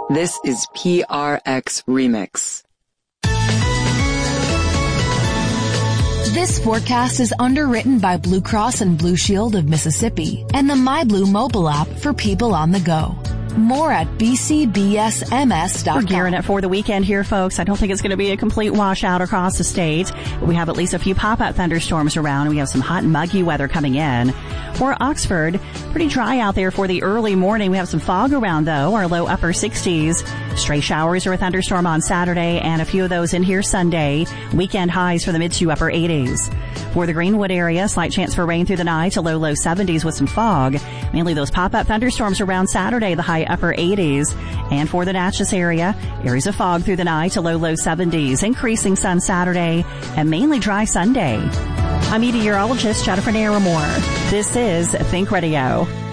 This is PRX Remix. This forecast is underwritten by Blue Cross and Blue Shield of Mississippi and the MyBlue mobile app for people on the go. More at bcbsms.com. We're gearing up for the weekend here, folks. I don't think it's going to be a complete washout across the state. But we have at least a few pop-up thunderstorms around. We have some hot and muggy weather coming in. For Oxford, pretty dry out there for the early morning. We have some fog around, though. Our low upper 60s. Stray showers or a thunderstorm on Saturday, and a few of those in here Sunday. Weekend highs for the mid to upper 80s. For the Greenwood area, slight chance for rain through the night to low 70s with some fog. Mainly those pop-up thunderstorms around Saturday, the high upper 80s. And for the Natchez area, areas of fog through the night to low 70s. Increasing sun Saturday and mainly dry Sunday. I'm meteorologist Jennifer Naramore. This is Think Radio.